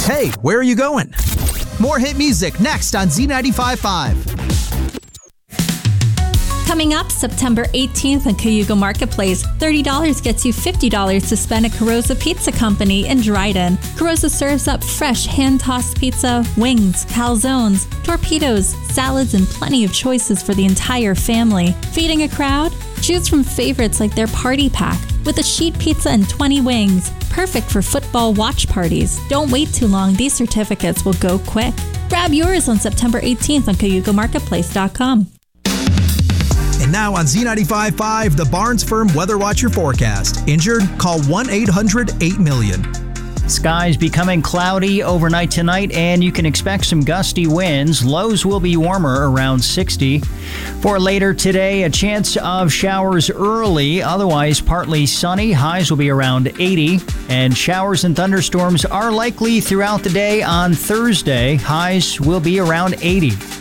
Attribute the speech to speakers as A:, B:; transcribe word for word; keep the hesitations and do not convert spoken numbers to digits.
A: Hey, where are you going? More hit music next on Z ninety-five point five.
B: Coming up September eighteenth on Cayuga Marketplace, thirty dollars gets you fifty dollars to spend at Carosa Pizza Company in Dryden. Carosa serves up fresh hand-tossed pizza, wings, calzones, torpedoes, salads, and plenty of choices for the entire family. Feeding a crowd? Choose from favorites like their party pack with a sheet pizza and twenty wings. Perfect for football watch parties. Don't wait too long. These certificates will go quick. Grab yours on September eighteenth on Cayuga Marketplace dot com.
A: And now on Z ninety-five point five, the Barnes Firm Weather Watcher forecast. Injured? Call one eight hundred eight million.
C: Skies becoming cloudy overnight tonight, and you can expect some gusty winds. Lows will be warmer, around sixty. For later today, a chance of showers early, otherwise partly sunny. Highs will be around eighty. And showers and thunderstorms are likely throughout the day on Thursday. Highs will be around eighty.